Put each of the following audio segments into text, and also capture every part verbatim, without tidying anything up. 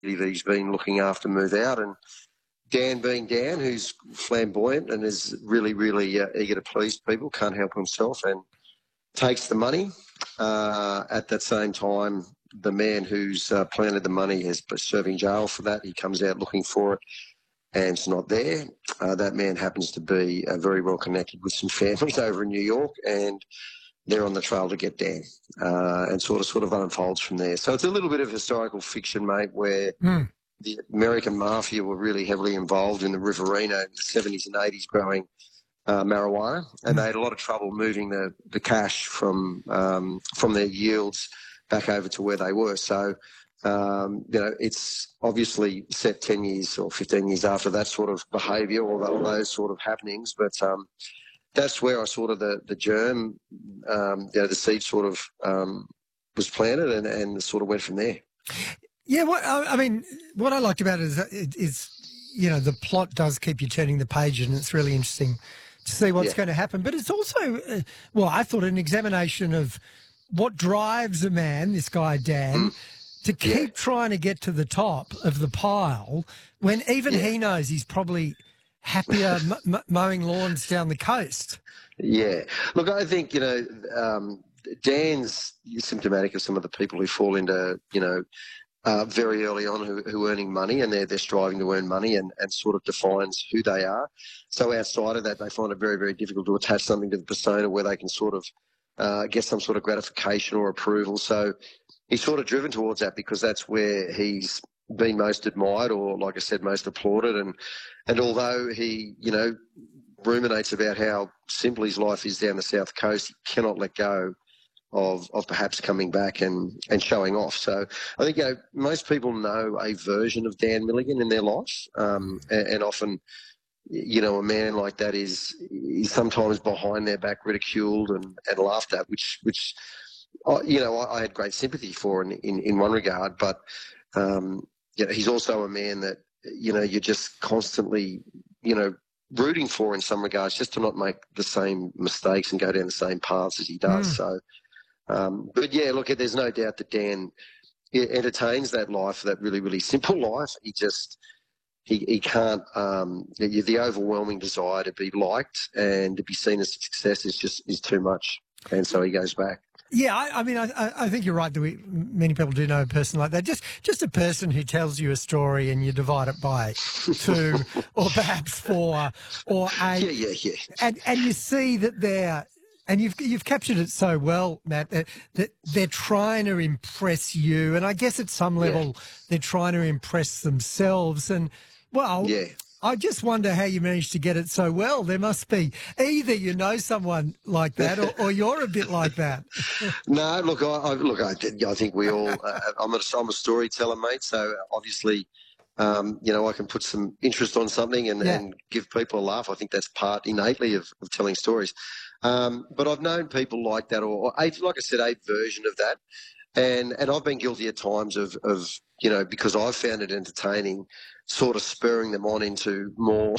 that he's been looking after move out, and Dan being Dan, who's flamboyant and is really, really uh, eager to please people, can't help himself and takes the money. Uh, at that same time, the man who's uh, planted the money is serving jail for that. He comes out looking for it and it's not there. Uh, that man happens to be uh, very well connected with some families over in New York, and they're on the trail to get Dan, uh, and sort of sort of unfolds from there. So it's a little bit of historical fiction, mate, where mm. the American mafia were really heavily involved in the Riverina in the seventies and eighties growing uh, marijuana, and mm. they had a lot of trouble moving the, the cash from um, from their yields back over to where they were. So, um, you know, it's obviously set ten years or fifteen years after that sort of behaviour or those sort of happenings, but um, that's where I sort of the, the germ, um, you know, the seed sort of um, was planted and, and sort of went from there. Yeah, what I mean, what I liked about it is, is, you know, the plot does keep you turning the page, and it's really interesting to see what's yeah. going to happen. But it's also, uh, well, I thought an examination of what drives a man, this guy Dan, mm. to keep yeah. trying to get to the top of the pile when even yeah. he knows he's probably happier m- m- mowing lawns down the coast. Yeah. Look, I think, you know, um, Dan's symptomatic of some of the people who fall into, you know, uh, very early on who, who are earning money, and they're, they're striving to earn money, and, and sort of defines who they are. So outside of that, they find it very, very difficult to attach something to the persona where they can sort of uh, get some sort of gratification or approval. So he's sort of driven towards that because that's where he's been most admired, or like I said, most applauded. And and although he, you know, ruminates about how simple his life is down the south coast, he cannot let go of of perhaps coming back and, and showing off. So I think, you know, most people know a version of Dan Milligan in their life, um, and, and often, you know, a man like that is, is sometimes behind their back ridiculed and, and laughed at, which, which you know, I, I had great sympathy for in, in, in one regard, but um, you know, he's also a man that, you know, you're just constantly, you know, rooting for in some regards, just to not make the same mistakes and go down the same paths as he does. Mm. So, um, but yeah, look, there's no doubt that Dan entertains that life, that really, really simple life. He just, he, he can't, um, the, the overwhelming desire to be liked and to be seen as a success is just, is too much. And so he goes back. Yeah, I, I mean, I, I think you're right that we, many people do know a person like that. Just just a person who tells you a story and you divide it by two or perhaps four or eight. Yeah, yeah, yeah. And, and you see that they're, and you've you've captured it so well, Matt, that, that they're trying to impress you. And I guess at some level yeah. they're trying to impress themselves. And, well... Yeah. I just wonder how you managed to get it so well. There must be either you know someone like that, or, or you're a bit like that. No, look, I, I look, I, I think we all. Uh, I'm, a, I'm a storyteller, mate. So obviously, um, you know, I can put some interest on something and, yeah. and give people a laugh. I think that's part innately of, of telling stories. Um, but I've known people like that, or, or a, like I said, a version of that, and and I've been guilty at times of of you know, because I've found it entertaining, sort of spurring them on into more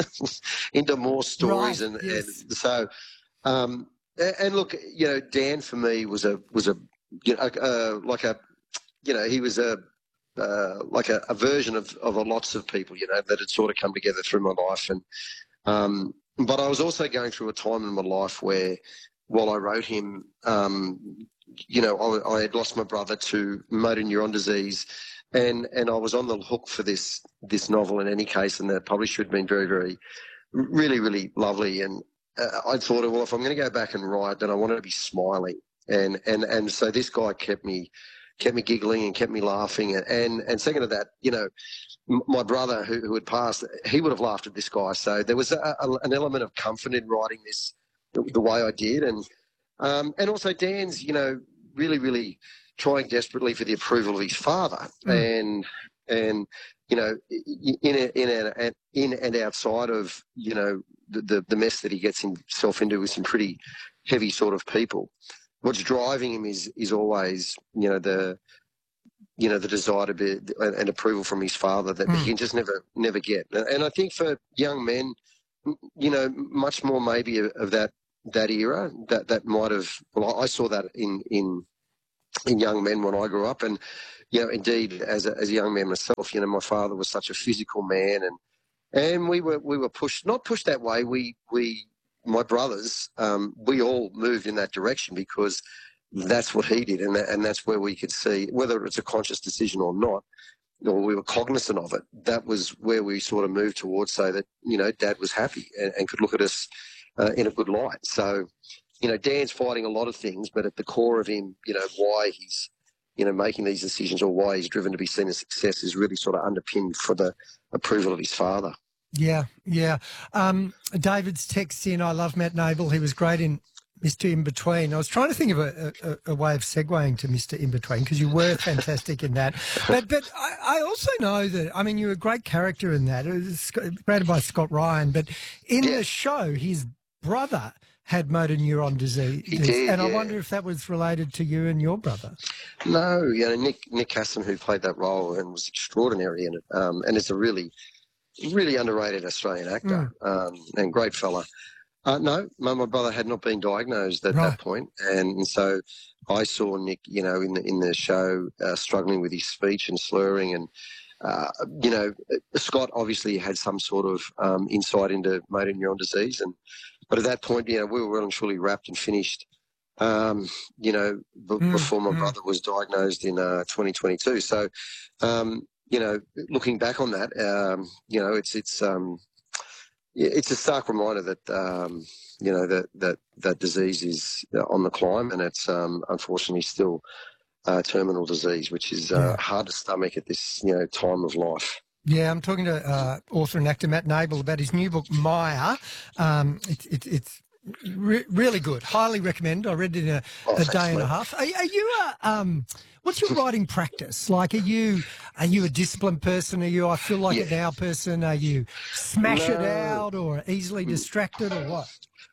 into more stories. Right, and, yes. and so um and look, you know, Dan for me was a was a you know uh, like a you know he was a uh, like a, a version of of a lots of people, you know, that had sort of come together through my life. And um but I was also going through a time in my life where, while I wrote him, um you know, I, I had lost my brother to motor neuron disease, and, and I was on the hook for this this novel in any case, and the publisher had been very, very, really, really lovely. And uh, I thought, well, if I'm going to go back and write, then I want to be smiling. And and and so this guy kept me kept me giggling and kept me laughing. And and, and second to that, you know, m- my brother who, who had passed, he would have laughed at this guy. So there was a, a, an element of comfort in writing this the, the way I did. And Um, and also Dan's, you know, really, really trying desperately for the approval of his father, mm. and and you know, in a, in a, in and outside of, you know, the, the the mess that he gets himself into with some pretty heavy sort of people. What's driving him is is always, you know, the you know the desire to be and approval from his father that mm. he can just never never get. And I think for young men, you know, much more maybe of, of that. that era that that might have well I saw that in in in young men when I grew up. And you know, indeed, as a, as a young man myself, you know, my father was such a physical man, and and we were we were pushed, not pushed that way. We we my brothers, um, we all moved in that direction because that's what he did, and that, and that's where we could see whether it's a conscious decision or not, or we were cognizant of it. That was where we sort of moved towards, so that you know, Dad was happy and, and could look at us uh, in a good light. So, you know, Dan's fighting a lot of things, but at the core of him, you know, why he's you know, making these decisions or why he's driven to be seen as success is really sort of underpinned for the approval of his father. Yeah, yeah. Um, David's text in, I love Matt Noble. He was great in Mister In Between. I was trying to think of a, a, a way of segueing to Mister In Between because you were fantastic in that. But but I, I also know that, I mean, you're a great character in that. It was created by Scott Ryan. But in yeah. the show, his brother had motor neuron disease. He did, and yeah. I wonder if that was related to you and your brother. No, you know, Nick Nick Hassan, who played that role and was extraordinary in it, um, and is a really, really underrated Australian actor mm. um, and great fella. Uh, no, my, my brother had not been diagnosed at right. that point, and, and so I saw Nick, you know, in the, in the show uh, struggling with his speech and slurring, and uh, you know, Scott obviously had some sort of um, insight into motor neuron disease, and but at that point, you know, we were well and truly wrapped and finished. Um, you know, b- mm, before my mm. brother was diagnosed in uh, twenty twenty-two. So, um, you know, looking back on that, um, you know, it's it's um, it's a stark reminder that um, you know that that that disease is on the climb, and it's um, unfortunately still uh, terminal disease, which is uh, yeah. hard to stomach at this you know time of life. Yeah, I'm talking to uh, author and actor Matt Noble about his new book Maya. Um, it, it, it's Re- really good. Highly recommend. I read it in a, oh, a thanks, day and mate. a half. Are, are you a, um, what's your writing practice? Like, are you are you a disciplined person? Are you I feel like yeah. it now person? Are you smash no. it out or easily distracted or what?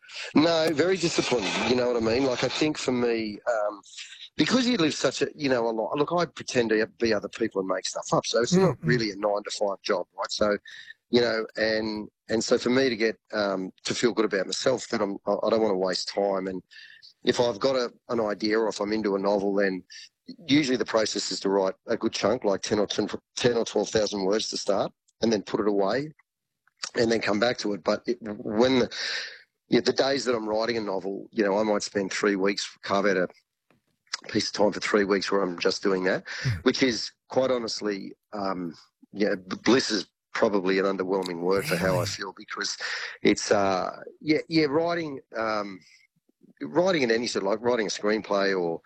No, very disciplined. You know what I mean? Like, I think for me, um, because you live such a, you know, a lot. Look, I pretend to be other people and make stuff up, so it's mm-hmm. not really a nine to five job, right? So, you know, and and so for me to get um, to feel good about myself, that I'm, I don't want to waste time. And if I've got a, an idea or if I'm into a novel, then usually the process is to write a good chunk, like ten or ten or twelve thousand words to start, and then put it away, and then come back to it. But it, when the, yeah, the days that I'm writing a novel, you know, I might spend three weeks, carve out a piece of time for three weeks where I'm just doing that, mm. which is quite honestly, um, yeah, bliss is probably an underwhelming word really? for how I feel, because it's, uh, yeah, yeah, writing, um, writing in any sort of, like writing a screenplay or,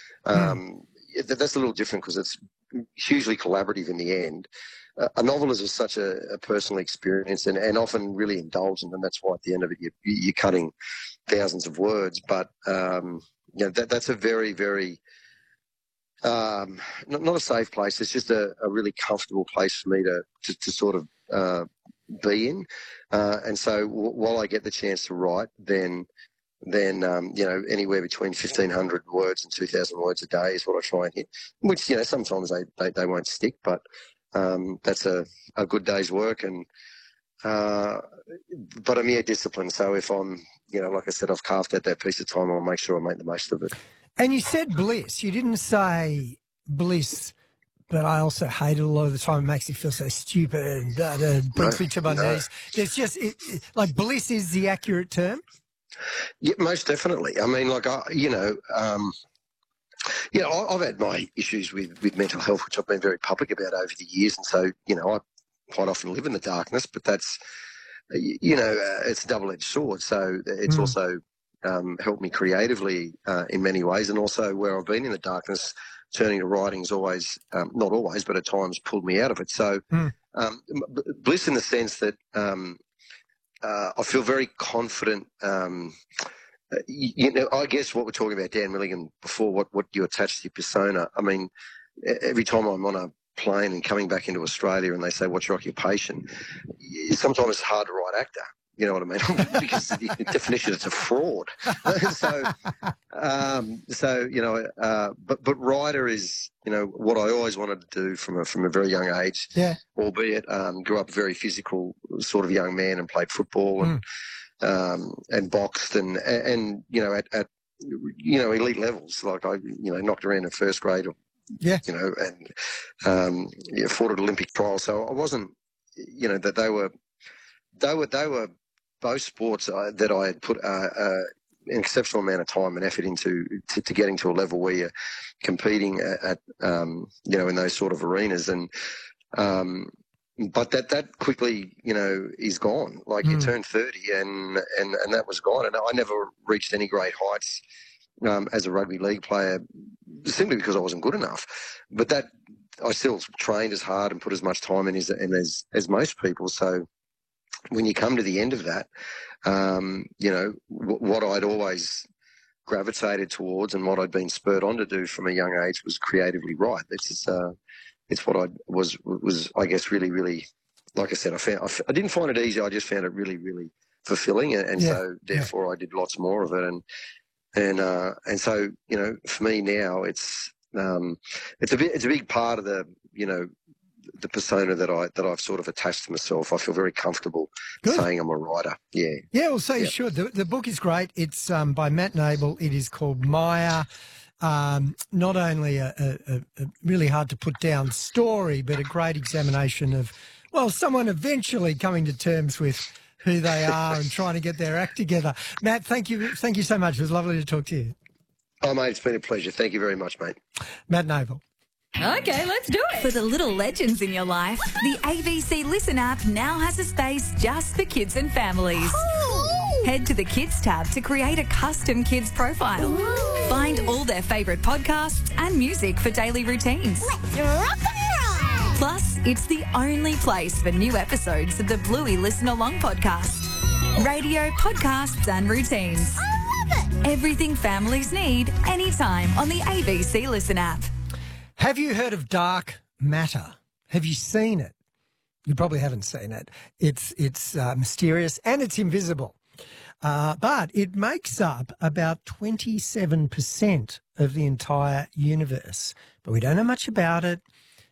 um, mm. that, that's a little different because it's hugely collaborative in the end. Uh, a novel is such a, a personal experience and, and often really indulgent, and that's why at the end of it you, you're cutting thousands of words. But um, you know, that, that's a very, very um, not, not a safe place. It's just a, a really comfortable place for me to to, to sort of uh, be in. Uh, and so w- while I get the chance to write, then then um, you know, anywhere between fifteen hundred words and two thousand words a day is what I try and hit. Which, you know, sometimes they they, they won't stick, but Um, that's a, a good day's work, and uh, but I'm yeah disciplined. So if I'm, you know, like I said, I've carved out that piece of time, I'll make sure I make the most of it. And you said bliss. You didn't say bliss, but I also hate it a lot of the time. It makes you feel so stupid and uh, it brings no, me to my no. knees. There's just it, it, like bliss is the accurate term. Yeah, most definitely. I mean, like I, you know. Um, Yeah, I've had my issues with, with mental health, which I've been very public about over the years. And so, you know, I quite often live in the darkness, but that's, you know, uh, it's a double-edged sword. So it's mm. also um, helped me creatively uh, in many ways. And also where I've been in the darkness, turning to writing has always, um, not always, but at times pulled me out of it. So mm. um, bliss in the sense that um, uh, I feel very confident. Um, You know, I guess what we're talking about, Dan Milligan, before, what, what you attach to your persona. I mean, every time I'm on a plane and coming back into Australia and they say, what's your occupation? Sometimes it's hard to write actor. You know what I mean? Because the definition, it's a fraud. so, um, so you know, uh, but but writer is, you know, what I always wanted to do from a from a very young age. Yeah. Albeit, um, grew up a very physical sort of young man and played football and. Mm. Um, and boxed and, and, you know, at, at, you know, elite levels. Like I, you know, knocked around in first grade Yeah. You know, and um, yeah, fought at Olympic trials. So I wasn't, you know, that they were, they were, they were both sports uh, that I had put uh, uh, an exceptional amount of time and effort into to, to getting to a level where you're competing at, at um, you know, in those sort of arenas. And um, but that that quickly, you know, is gone. Like you Mm. turn thirty, and and and that was gone. And I never reached any great heights um, as a rugby league player, simply because I wasn't good enough. But that I still trained as hard and put as much time in as and as as most people. So when you come to the end of that, um, you know, w- what I'd always gravitated towards and what I'd been spurred on to do from a young age was creatively write. This is uh, it's what I was was I guess really really, like I said, I found I, f- I didn't find it easy. I just found it really really fulfilling, and, and Yeah, so therefore yeah. I did lots more of it. And and uh, and so you know, for me now, it's um, it's a bit it's a big part of the you know the persona that I that I've sort of attached to myself. I feel very comfortable Good. saying I'm a writer. Yeah. Yeah, well, so you Yeah. should. The, the book is great. It's um, by Matt Nable. It is called Maya. Um, not only a, a, a really hard to put down story, but a great examination of, well, someone eventually coming to terms with who they are and trying to get their act together. Matt, thank you, thank you so much. It was lovely to talk to you. Oh, mate, it's been a pleasure. Thank you very much, mate. Matt Nable. Okay, let's do it. For the little legends in your life, the A B C Listen app now has a space just for kids and families. Ooh. Head to the Kids tab to create a custom kids profile. Ooh. Find all their favourite podcasts and music for daily routines. Let's rock and roll. Plus, it's the only place for new episodes of the Bluey Listen Along podcast. Radio, podcasts and routines. I love it. Everything families need, anytime on the A B C Listen app. Have you heard of dark matter? Have you seen it? You probably haven't seen it. It's it's uh, mysterious and it's invisible. Uh, but it makes up about twenty-seven percent of the entire universe. But we don't know much about it.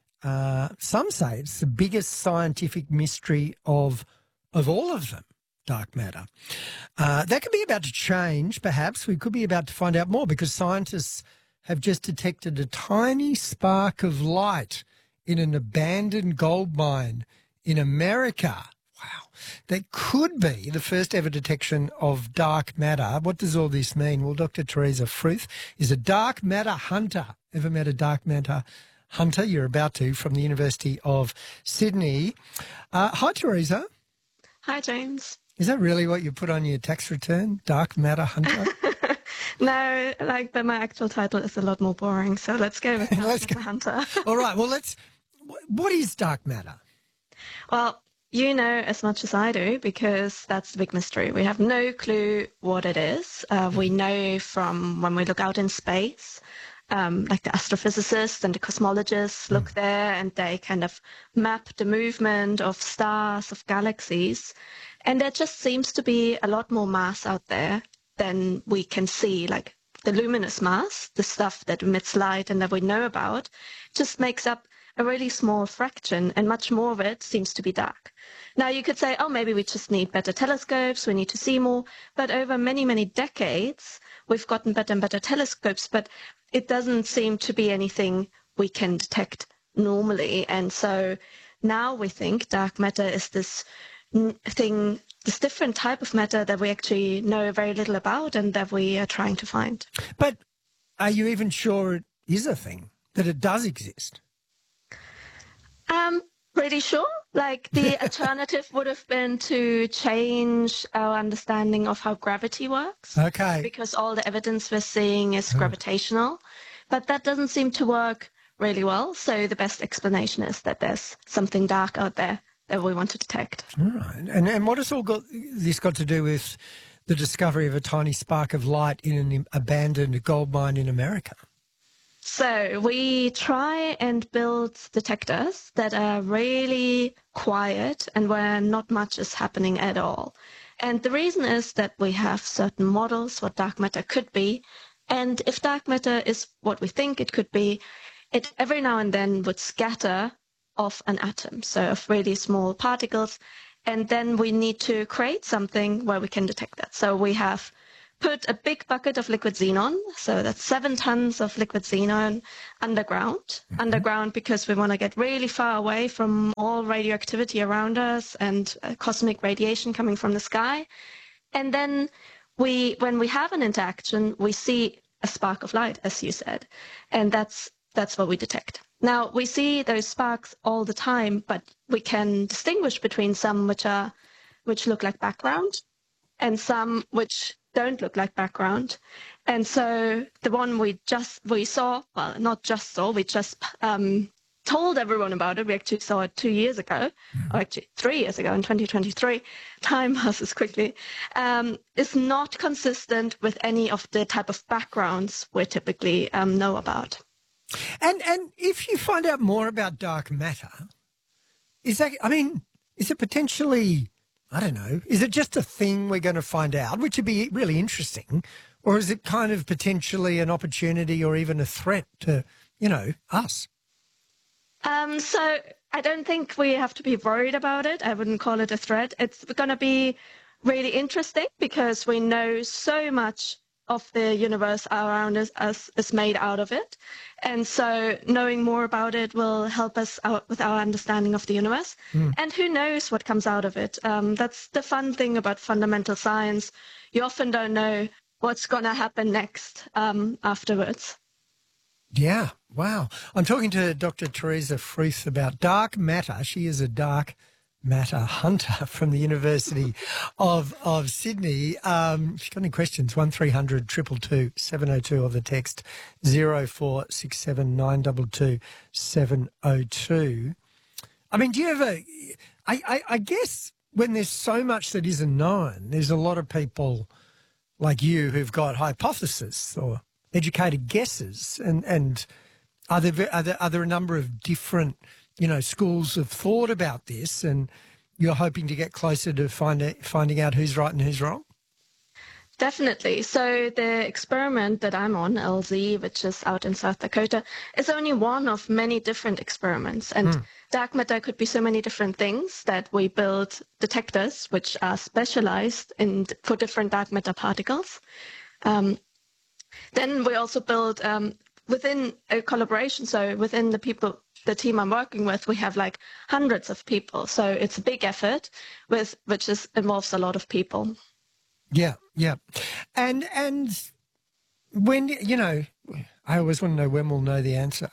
Uh, some say it's the biggest scientific mystery of of all of them, dark matter. Uh, that could be about to change, perhaps. We could be about to find out more because scientists have just detected a tiny spark of light in an abandoned gold mine in America. Wow. That could be the first ever detection of dark matter. What does all this mean? Well, Doctor Teresa Fruth is a dark matter hunter. Ever met a dark matter hunter? You're about to, from the University of Sydney. Uh, hi, Teresa. Hi, James. Is that really what you put on your tax return? Dark matter hunter? No, like, but my actual title is a lot more boring, so let's go with Let's Dark go. Hunter. All right, well, let's... What is dark matter? Well, you know as much as I do because that's the big mystery. We have no clue what it is. Uh, we know from when we look out in space, um, like the astrophysicists and the cosmologists look there and they kind of map the movement of stars, of galaxies. And there just seems to be a lot more mass out there than we can see, like the luminous mass, the stuff that emits light and that we know about, just makes up a really small fraction, and much more of it seems to be dark. Now, you could say, oh, maybe we just need better telescopes, we need to see more, but over many, many decades, we've gotten better and better telescopes, but it doesn't seem to be anything we can detect normally. And so now we think dark matter is this thing, this different type of matter that we actually know very little about and that we are trying to find. But are you even sure it is a thing, that it does exist? Um, pretty sure. Like, the alternative would have been to change our understanding of how gravity works. Okay. Because all the evidence we're seeing is gravitational. But that doesn't seem to work really well. So the best explanation is that there's something dark out there that we want to detect. All right. And, and what has all got this got to do with the discovery of a tiny spark of light in an abandoned gold mine in America? So we try and build detectors that are really quiet and where not much is happening at all. And the reason is that we have certain models what dark matter could be. And if dark matter is what we think it could be, it every now and then would scatter off an atom, so of really small particles. And then we need to create something where we can detect that. So we have put a big bucket of liquid xenon, so that's seven tons of liquid xenon underground. Mm-hmm. Underground because we want to get really far away from all radioactivity around us and uh, cosmic radiation coming from the sky. And then we, when we have an interaction, we see a spark of light, as you said, and that's that's what we detect. Now, we see those sparks all the time, but we can distinguish between some which are which look like background and some which don't look like background. And so the one we just we saw, well, not just saw, we just um, told everyone about it. We actually saw it two years ago, or actually three years ago in twenty twenty-three. Time passes quickly. Um, is not consistent with any of the type of backgrounds we typically um, know about. And and if you find out more about dark matter, is that, I mean, is it potentially, I don't know, is it just a thing we're going to find out, which would be really interesting, or is it kind of potentially an opportunity or even a threat to, you know, us? Um, so I don't think we have to be worried about it. I wouldn't call it a threat. It's going to be really interesting because we know so much of the universe around us, us is made out of it. And so knowing more about it will help us out with our understanding of the universe. Mm. And who knows what comes out of it. Um, that's the fun thing about fundamental science. You often don't know what's going to happen next um, afterwards. Yeah, wow. I'm talking to Doctor Teresa Frith about dark matter. She is a dark matter hunter from the University of of Sydney. Um, if you've got any questions, one three hundred two two two seven oh two or the text zero four six seven nine two two seven oh two. I mean, do you ever, I, I, I guess when there's so much that isn't known, there's a lot of people like you who've got hypotheses or educated guesses, and, and are there, are there, are there a number of different, you know, schools of thought about this, and you're hoping to get closer to find it, finding out who's right and who's wrong? Definitely. So the experiment that I'm on, L Z, which is out in South Dakota, is only one of many different experiments. And mm. dark matter could be so many different things that we build detectors which are specialized in for different dark matter particles. Um, then we also build um, within a collaboration, so within the people, the team I'm working with, we have like hundreds of people. So it's a big effort with which is, involves a lot of people. Yeah, yeah. And and when, you know, I always want to know when we'll know the answer.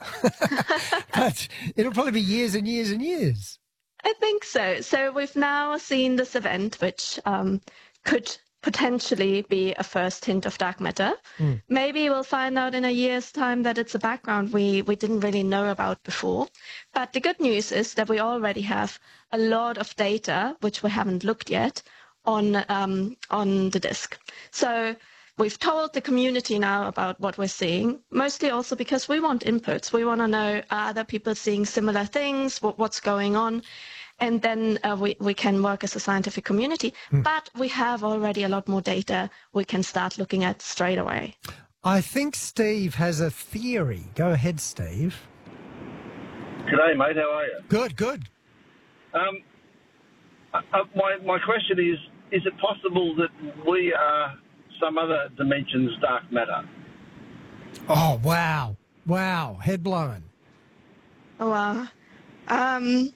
But it'll probably be years and years and years. I think so. So we've now seen this event, which um, could potentially be a first hint of dark matter. Mm. Maybe we'll find out in a year's time that it's a background we, we didn't really know about before. But the good news is that we already have a lot of data, which we haven't looked yet, on um, on the disk. So we've told the community now about what we're seeing, mostly also because we want inputs. We want to know, are other people seeing similar things? What, what's going on? And then uh, we, we can work as a scientific community. Mm. But we have already a lot more data we can start looking at straight away. I think Steve has a theory. Go ahead, Steve. G'day, mate. How are you? Good, good. Um, uh, my, my question is, is it possible that we are some other dimension's dark matter? Oh, wow. Wow. Head blown. Oh, wow. Um...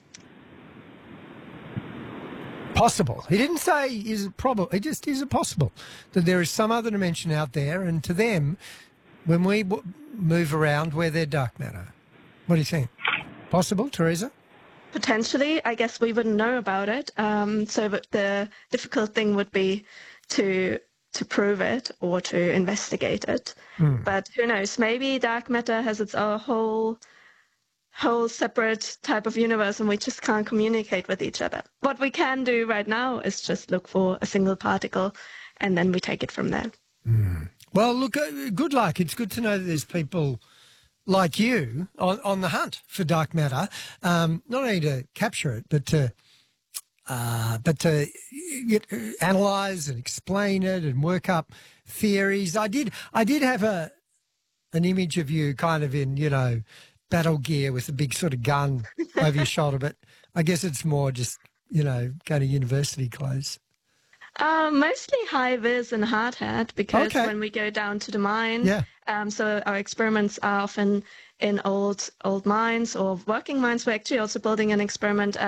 Possible. He didn't say is it probable. He just is it possible that there is some other dimension out there, and to them, when we w- move around, we're their dark matter. What do you think? Possible, Teresa? Potentially. I guess we wouldn't know about it. Um, so, but the difficult thing would be to to prove it or to investigate it. Mm. But who knows? Maybe dark matter has its own whole. whole separate type of universe and we just can't communicate with each other. What we can do right now is just look for a single particle and then we take it from there. Mm. Well, look, uh, good luck. It's good to know that there's people like you on, on the hunt for dark matter, um, not only to capture it, but to, uh, but to get, uh, analyse and explain it and work up theories. I did, I did have a an image of you kind of in, you know, battle gear with a big sort of gun over your shoulder, but I guess it's more just, you know, going to university clothes. Uh, mostly high vis and hard hat because Okay. when we go down to the mine, Yeah. um, so our experiments are often in old old mines or working mines. We're actually also building an experiment